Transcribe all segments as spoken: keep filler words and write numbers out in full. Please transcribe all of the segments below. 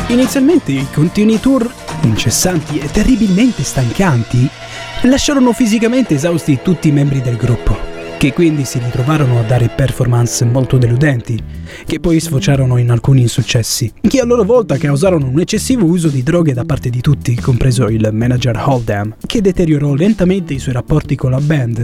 Inizialmente i continui tour, incessanti e terribilmente stancanti, lasciarono fisicamente esausti tutti i membri del gruppo, che quindi si ritrovarono a dare performance molto deludenti, che poi sfociarono in alcuni insuccessi, che a loro volta causarono un eccessivo uso di droghe da parte di tutti, compreso il manager Oldham, che deteriorò lentamente i suoi rapporti con la band.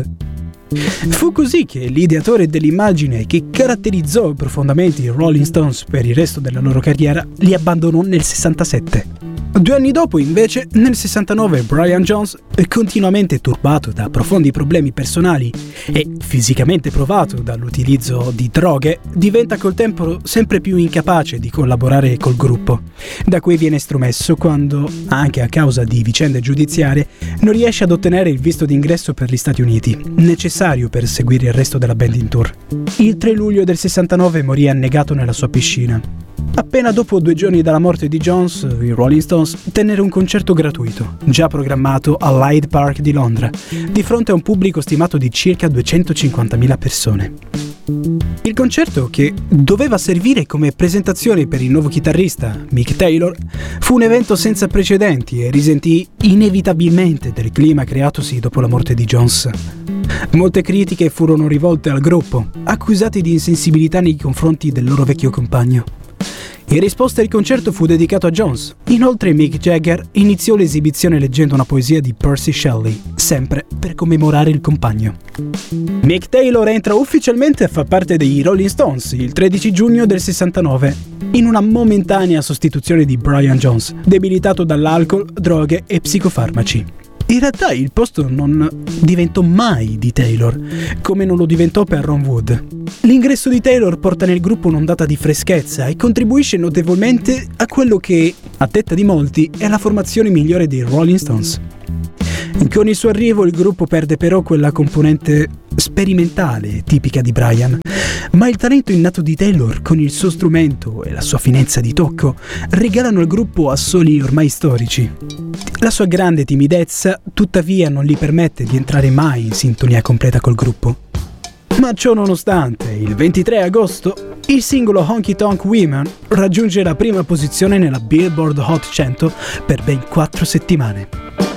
Fu così che l'ideatore dell'immagine che caratterizzò profondamente i Rolling Stones per il resto della loro carriera li abbandonò nel sessantasette. Due anni dopo, invece, nel sessantanove, Brian Jones, continuamente turbato da profondi problemi personali e fisicamente provato dall'utilizzo di droghe, diventa col tempo sempre più incapace di collaborare col gruppo, da cui viene estromesso quando, anche a causa di vicende giudiziarie, non riesce ad ottenere il visto d'ingresso per gli Stati Uniti, necessario per seguire il resto della band in tour. Il tre luglio del sessantanove morì annegato nella sua piscina. Appena dopo due giorni dalla morte di Jones, i Rolling Stones tennero un concerto gratuito, già programmato all'Hyde Park di Londra, di fronte a un pubblico stimato di circa duecentocinquantamila persone. Il concerto, che doveva servire come presentazione per il nuovo chitarrista, Mick Taylor, fu un evento senza precedenti e risentì inevitabilmente del clima creatosi dopo la morte di Jones. Molte critiche furono rivolte al gruppo, accusati di insensibilità nei confronti del loro vecchio compagno. In risposta il concerto fu dedicato a Jones. Inoltre Mick Jagger iniziò l'esibizione leggendo una poesia di Percy Shelley, sempre per commemorare il compagno. Mick Taylor entra ufficialmente a far parte dei Rolling Stones il tredici giugno del sessantanove, in una momentanea sostituzione di Brian Jones, debilitato dall'alcol, droghe e psicofarmaci. In realtà il posto non diventò mai di Taylor, come non lo diventò per Ron Wood. L'ingresso di Taylor porta nel gruppo un'ondata di freschezza e contribuisce notevolmente a quello che, a detta di molti, è la formazione migliore dei Rolling Stones. Con il suo arrivo il gruppo perde però quella componente sperimentale tipica di Brian, ma il talento innato di Taylor, con il suo strumento e la sua finezza di tocco, regalano al gruppo assoli ormai storici. La sua grande timidezza, tuttavia, non gli permette di entrare mai in sintonia completa col gruppo. Ma ciò nonostante, il ventitré agosto, il singolo Honky Tonk Women raggiunge la prima posizione nella Billboard Hot cento per ben quattro settimane.